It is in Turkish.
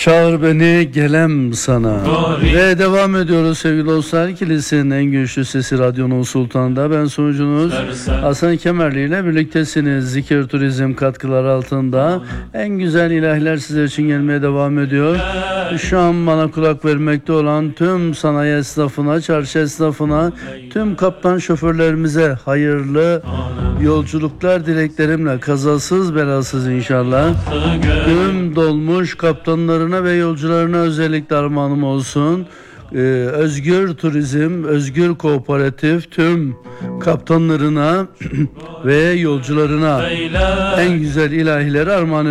Çağır beni gelem sana. Ve devam ediyoruz sevgili dostlar. Kilisinin en güçlü sesi Radyonun Sultan'da. Ben sunucunuz Hasan Kemerli ile birliktesiniz. Zikir Turizm katkıları altında en güzel ilahiler sizler için gelmeye devam ediyor. Şu an bana kulak vermekte olan tüm sanayi esnafına, çarşı esnafına, tüm kaptan şoförlerimize hayırlı yolculuklar dileklerimle, kazasız belasız inşallah. Tüm dolmuş kaptanlarına ve yolcularına özellikle armağanım olsun. Özgür Turizm, Özgür Kooperatif tüm kaptanlarına ve yolcularına en güzel ilahileri armağan